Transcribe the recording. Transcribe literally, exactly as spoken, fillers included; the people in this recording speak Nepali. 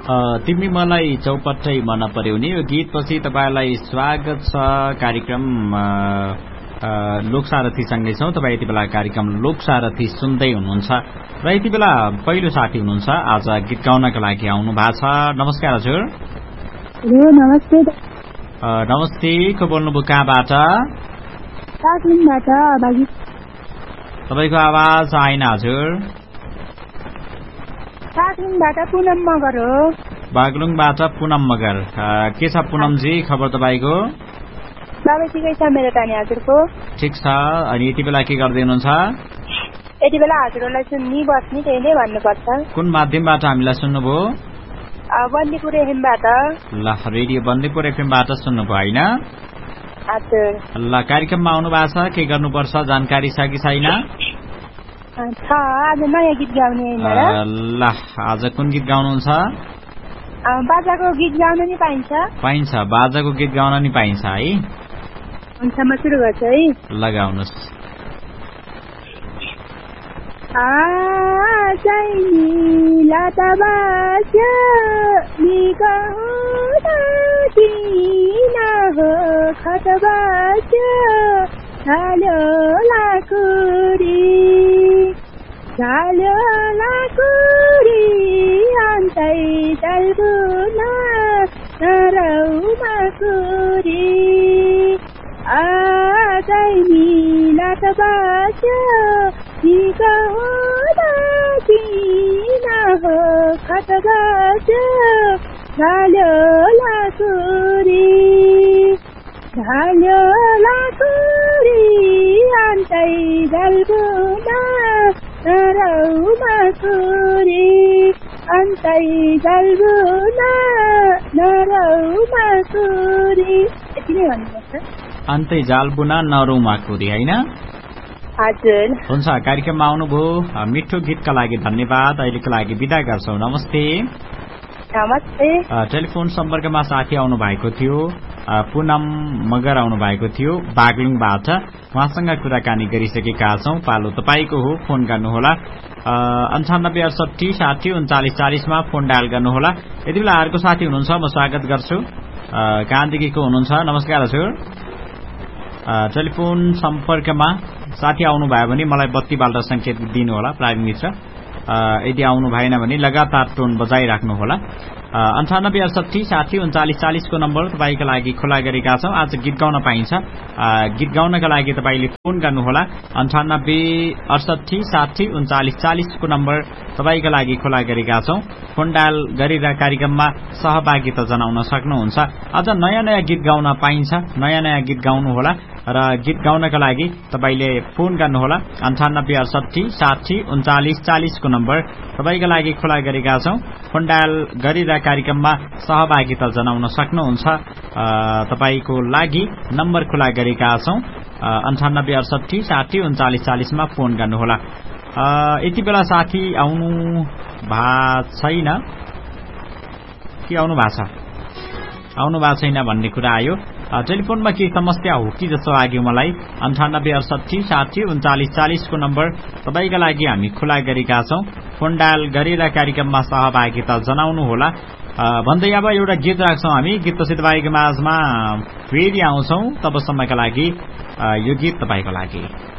तिमी मलाई चौपट्टै मन पर्यो नि यो गीतपछि तपाईलाई स्वागत छ कार्यक्रम लोकसारथीसँगै छौं। तपाईँ यति बेला कार्यक्रम लोकसारथी सुन्दै हुनुहुन्छ र यति बेला पहिलो साथी हुनुहुन्छ आज गीत गाउनका लागि आउनु भएको छ। नमस्कार हजुर। नमस्ते। नमस्ते, को बोल्नुभयो, कहाँबाट? तपाईँको आवाज आएन हजुर। पुनम मगर हो। बागलुङबाट पुनम मगर। के छ पुनमजी खबर तपाईँको? ठिकै छ मेरो तानी हजुरको। ठिक छ। अनि यति बेला के गर्दै हुनुहुन्छ? यति बेला हजुरलाई सुन्नी बस्नी त्यही नै भन्नुपर्छ। कुन माध्यमबाट हामीलाई सुन्नुभयो? बन्दीपुर एफएमबाट। ल, रेडियो बन्दीपुर एफएमबाट सुन्नुभयो होइन? हजुर। ल, कार्यक्रममा आउनु भएको छ, के गर्नुपर्छ जानकारी छ कि छैन? आज नयाँ गीत गाउने। ल, आज कुन गीत गाउनुहुन्छ? बाजाको गीत गाउन नि पाइन्छ? पाइन्छ, बाजाको गीत गाउन नि पाइन्छ है। हुन्छ, म सुरु गर्छु है। लगाउनुहोस्। Hello, lakuri, hello, lakuri, antai dalguna, narau makuri, adai nila tabaja, jika hoda dina ho khatabaja, hello, lakuri, hello, lakuri. Antai dalguna narau makuri, antai dalguna narau makuri. यति नै भन्नुपर्छ। अन्तै जाल बुना नरौ माकुरी होइन? हजुर। हुन्छ, कार्यक्रममा आउनुभयो, मिठो गीतका लागि धन्यवाद। अहिलेको लागि बिदा गर्छौं। नमस्ते। नमस्ते। टेलिफोन सम्पर्कमा साथी आउनु भएको थियो, पुनम मगर आउनु भएको थियो बागलुङबाट। उहाँसँग कुराकानी गरिसकेका छौं। पालो तपाईको हो, फोन गर्नुहोला अन्ठानब्बे अडसठी साठी उन्चालिस चालिसमा फोन डायल गर्नुहोला। यति बेला अर्को साथी हुनुहुन्छ, म स्वागत गर्छु। कहाँदेखि को हुनुहुन्छ? नमस्कार हजुर। टेलिफोन सम्पर्कमा साथी आउनु भयो भने मलाई बत्ती बाल्टा संकेत दिनुहोला प्राविधिक मित्र। यदि आउनु भएन भने लगातार टोन बजाइराख्नुहोला। अन्ठानब्बे अडसठी साठी उन्चालिस चालिसको नम्बर तपाईँको लागि खुला गरेका छौं। आज गीत गाउन पाइन्छ। गीत गाउनका लागि तपाईँले फोन गर्नुहोला। अन्ठानब्बे अडसठी साठी उन्चालिस चालिसको नम्बर तपाईँको लागि खुला गरेका छौं। फोन डायल गरेर कार्यक्रममा सहभागिता जनाउन सक्नुहुन्छ। अझ नयाँ नयाँ गीत गाउन पाइन्छ। नयाँ नयाँ गीत गाउनुहोला र गीत गाउनका लागि तपाईँले फोन गर्नुहोला। अन्ठानब्बे अडसठी साठी उन्चालिस चालिसको नम्बर तपाईँको लागि खुला गरेका छौं। फोन डायल गरेर कार्यक्रममा सहभागिता जनाउन सक्नुहुन्छ। तपाईको लागि नम्बर खुला गरेका छौं। अन्ठानब्बे अडसठी साठी उन्चालिस चालिसमा फोन गर्नुहोला। यति बेला साथी आउनु भएको छैन कि आउनु भएको छ? आउनु भएको छैन भन्ने कुरा आयो। टेलिफोनमा के समस्या हो कि जस्तो लाग्यो मलाई। अन्ठानब्बे अडसठी साठी उन्चालिस चालिसको नम्बर तपाईँका लागि हामी खुला गरेका छौं। फोन डायल गरेर कार्यक्रममा सहभागिता जनाउनुहोला भन्दै अब एउटा गीत राख्छौं हामी। गीतपछि तपाईँको माझमा फेरि आउँछौं। तबसम्मका लागि यो गीत तपाईँको लागि।